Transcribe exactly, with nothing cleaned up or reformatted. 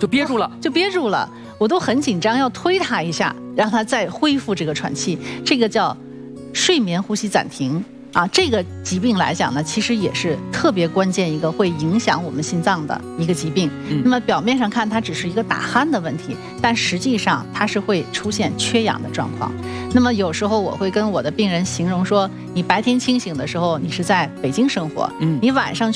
就憋住了， 就憋住了，我都很紧张，要推他一下，让他再恢复这个喘气，这个叫睡眠呼吸暂停啊。这个疾病来讲呢，其实也是特别关键一个会影响我们心脏的一个疾病。嗯、那么表面上看它只是一个打鼾的问题，但实际上它是会出现缺氧的状况。那么有时候我会跟我的病人形容说，你白天清醒的时候你是在北京生活，嗯，你晚上